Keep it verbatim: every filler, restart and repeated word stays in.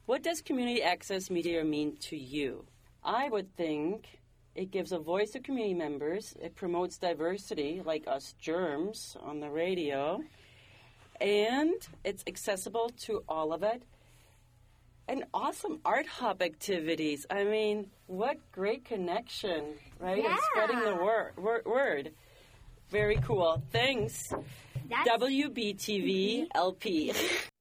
What does community access media mean to you? I would think it gives a voice to community members. It promotes diversity, like us germs on the radio. And it's accessible to all of it. And awesome art hub activities. I mean, what great connection, right? Yeah. And spreading the wor- wor- word. Very cool. Thanks. That's W B T V L P.